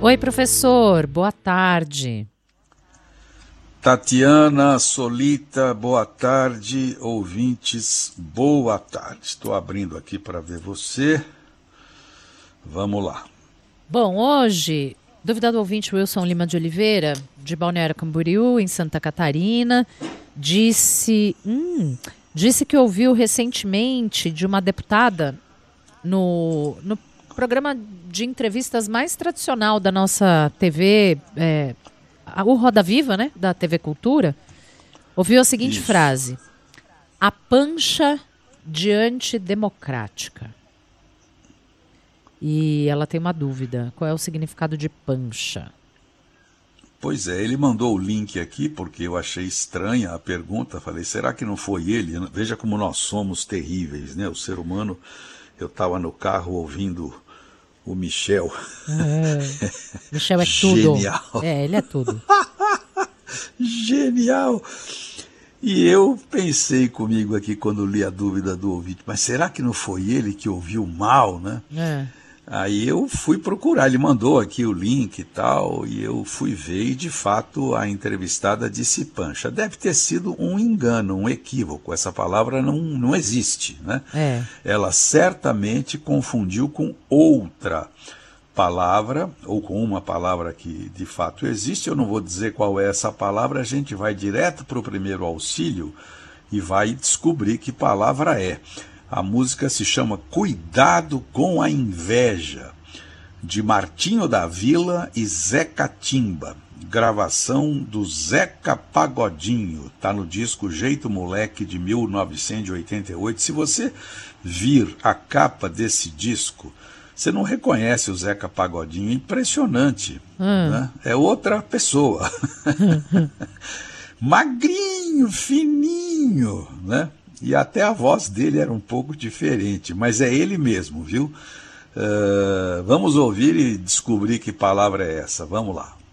Oi, professor, boa tarde. Tatiana Solita, boa tarde, ouvintes, boa tarde. Estou abrindo aqui para ver você. Vamos lá. Bom, hoje, dúvida do ouvinte Wilson Lima de Oliveira, de Balneário Camboriú, em Santa Catarina, disse que ouviu recentemente de uma deputada no programa de entrevistas mais tradicional da nossa TV, o Roda Viva, né, da TV Cultura, ouviu a seguinte frase: a pancha de antidemocrática. E ela tem uma dúvida, qual é o significado de pancha? Pois é, ele mandou o link aqui porque eu achei estranha a pergunta, falei, será que não foi ele? Veja como nós somos terríveis, né? O ser humano, eu estava no carro ouvindo o Michel. Michel é tudo. Genial. Ele é tudo. Genial. E eu pensei comigo aqui quando li a dúvida do ouvinte, mas será que não foi ele que ouviu mal, né? Aí eu fui procurar, ele mandou aqui o link e tal, e eu fui ver e de fato a entrevistada disse pancha. Deve ter sido um engano, um equívoco, essa palavra não existe, né? Ela certamente confundiu com outra palavra, ou com uma palavra que de fato existe. Eu não vou dizer qual é essa palavra, a gente vai direto para o primeiro auxílio e vai descobrir que palavra é. A música se chama Cuidado com a Inveja, de Martinho da Vila e Zeca Timba, gravação do Zeca Pagodinho, tá no disco Jeito Moleque de 1988. Se você vir a capa desse disco, você não reconhece o Zeca Pagodinho, impressionante, né? É outra pessoa. Magrinho, fininho, né? E até a voz dele era um pouco diferente, mas é ele mesmo, viu? Vamos ouvir e descobrir que palavra é essa. Vamos lá.